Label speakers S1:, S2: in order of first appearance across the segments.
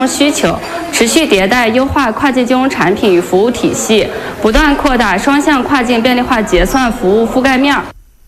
S1: 需求，持续迭代优化跨境金融产品与服务体系，不断扩大双向跨境便利化结算服务覆盖面。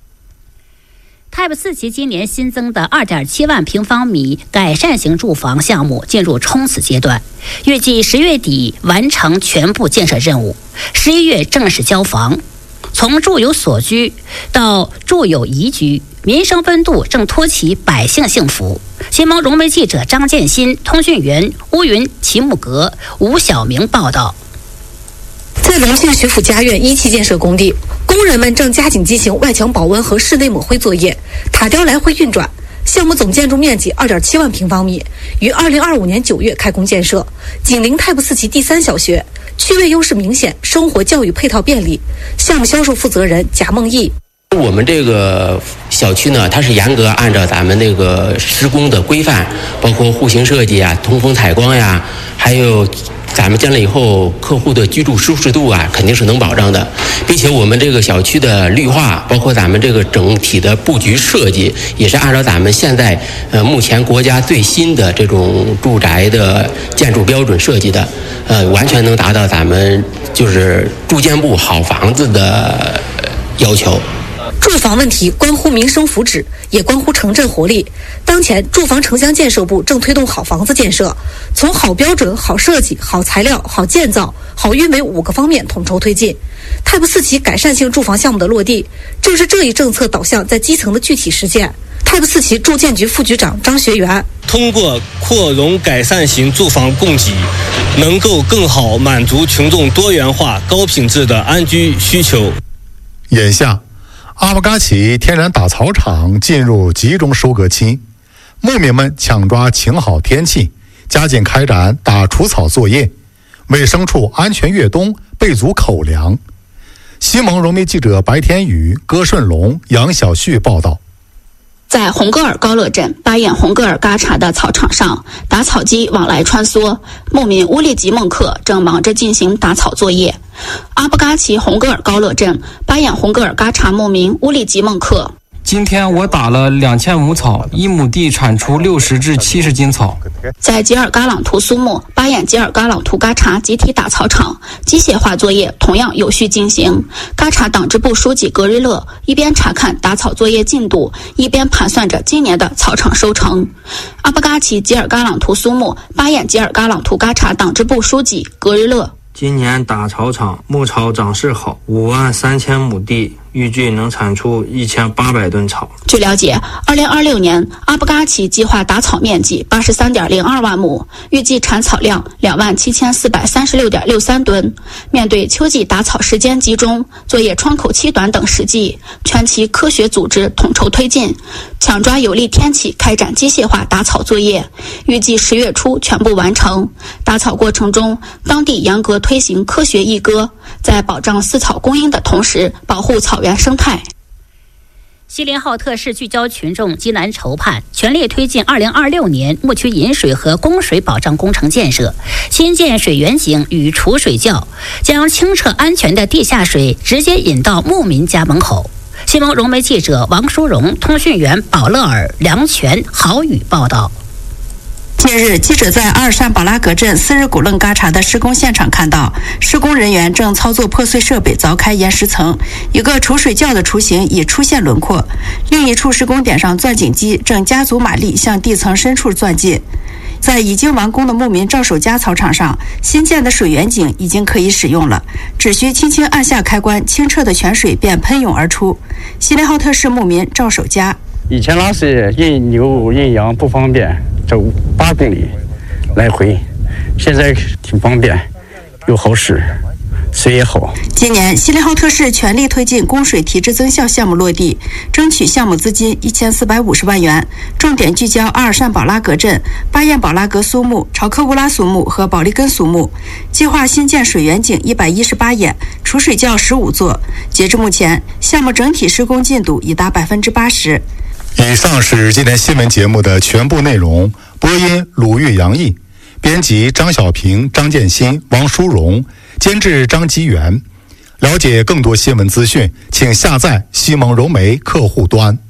S2: Type 4期今年新增的2.7万平方米改善型住房项目进入冲刺阶段，预计10月底完成全部建设任务，11月正式交房。从住有所居到住有宜居，民生温度正托起百姓幸福。新闻融媒记者张建新、通讯员乌云、齐木格、吴晓明报道。
S3: 在隆庆徐府家苑1期建设工地，工人们正加紧进行外墙保温和室内抹灰作业，塔吊来回运转。项目总建筑面积2.7万平方米，于2025年9月开工建设，紧邻Type 4期第3小学，区位优势明显，生活教育配套便利。项目销售负责人贾梦义。
S4: 我们这个小区呢，它是严格按照咱们那个施工的规范，包括户型设计啊、通风采光呀，还有咱们建了以后客户的居住舒适度啊，肯定是能保障的，并且我们这个小区的绿化，包括咱们这个整体的布局设计，也是按照咱们现在目前国家最新的这种住宅的建筑标准设计的，完全能达到咱们就是住建部好房子的要求。
S3: 住房问题关乎民生福祉，也关乎城镇活力。当前，住房城乡建设部正推动好房子建设，从好标准、好设计、好材料、好建造、好运维5个方面统筹推进。Type 4期改善性住房项目的落地，正是这一政策导向在基层的具体实践。Type 4期住建局副局长张学元
S5: 通过扩容改善型住房供给，能够更好满足群众多元化、高品质的安居需求。
S6: 眼下，阿布嘎旗天然打草场进入集中收割期，牧民们抢抓晴好天气，加紧开展打除草作业，为牲畜安全越冬备足口粮。西蒙融媒记者白天宇、戈顺龙、杨小旭报道。
S7: 在红格尔高乐镇巴彦红格尔嘎查的草场上，打草机往来穿梭，牧民乌力吉孟克正忙着进行打草作业。阿布嘎旗红格尔高乐镇巴彦红格尔嘎查牧民乌力吉孟克：
S8: 今天我打了2000亩草，1亩地产出60至70斤草。
S7: 在吉尔嘎朗图苏木巴彦吉尔嘎朗图嘎查集体打草场，机械化作业同样有序进行。嘎查党支部书记格瑞勒一边查看打草作业进度，一边盘算着今年的草场收成。阿布嘎旗吉尔嘎朗图苏木巴彦吉尔嘎朗图嘎查党支部书记格瑞勒：
S9: 今年打草场牧草长势好，53000亩地预计能产出1800吨草。
S7: 据了解，2026年阿布嘎旗计划打草面积83.02万亩，预计产草量27436.63吨。面对秋季打草时间集中、作业窗口期短等实际，全旗科学组织统筹推进，抢抓有利天气开展机械化打草作业，预计10月初全部完成。打草过程中，当地严格推行科学一割，在保障饲草供应的同时，保护草原生态。
S2: 锡林浩特市聚焦群众艰难筹盼，全力推进2026年牧区引水和供水保障工程建设，新建水源井与储水窖，将清澈安全的地下水直接引到牧民家门口。新闻融媒记者王淑荣、通讯员保乐尔、梁全、郝宇报道。
S10: 近日，记者在阿尔善保拉格镇4日古楞嘎查的施工现场看到，施工人员正操作破碎设备凿开岩石层，一个储水窖的雏形已出现轮廓，另一处施工点上钻井机正加足马力向地层深处钻进。在已经完工的牧民赵守家草场上，新建的水源井已经可以使用了，只需轻轻按下开关，清澈的泉水便喷涌而出。锡林浩特市牧民赵守家：
S11: 以前那是运牛运羊不方便，走8公里来回，现在挺方便又好使，水也好。
S10: 今年锡林浩特市全力推进供水提质增效项目落地，争取项目资金1450万元，重点聚焦阿尔善保拉格镇、巴彦保拉格苏木、朝克乌拉苏木和保利根苏木，计划新建水源井118眼，储水窖15座。截至目前，项目整体施工进度已达80%。
S6: 以上是今天新闻节目的全部内容。播音鲁豫、杨毅，编辑张小平、张建新、王淑荣，监制张基元。了解更多新闻资讯，请下载西蒙融媒客户端。